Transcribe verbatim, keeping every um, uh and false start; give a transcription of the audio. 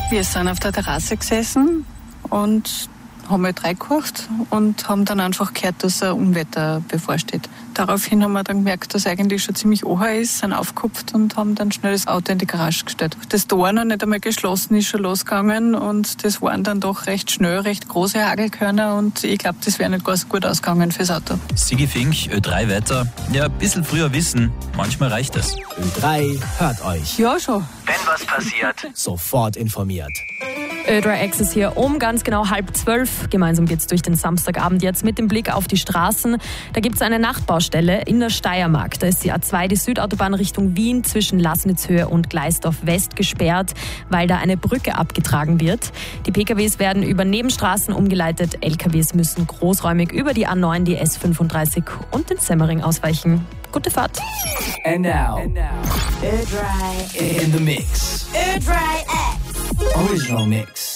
Wir sind auf der Terrasse gesessen und haben halt reingekocht und haben dann einfach gehört, dass ein Unwetter bevorsteht. Daraufhin haben wir dann gemerkt, dass eigentlich schon ziemlich oher ist, sind aufgekupft und haben dann schnell das Auto in die Garage gestellt. Das Tor noch nicht einmal geschlossen ist schon losgegangen und das waren dann doch recht schnell, recht große Hagelkörner und ich glaube, das wäre nicht ganz gut ausgegangen fürs Auto. Sigi Fink, Ö drei Wetter. Ja, ein bisschen früher wissen, manchmal reicht es. Ö drei hört euch. Ja, schon. Wenn was passiert, sofort informiert. Ö drei Access hier um ganz genau halb zwölf. Gemeinsam geht's durch den Samstagabend jetzt mit dem Blick auf die Straßen. Da gibt's eine Nachtbaustelle in der Steiermark. Da ist die A zwei, die Südautobahn Richtung Wien zwischen Laßnitzhöhe und Gleisdorf West gesperrt, weil da eine Brücke abgetragen wird. Die P K Ws werden über Nebenstraßen umgeleitet. L K Ws müssen großräumig über die A neun, die S fünfunddreißig und den Semmering ausweichen. Gute Fahrt. And now, And now. Ö drei in the mix. Ö drei X. Original Mix.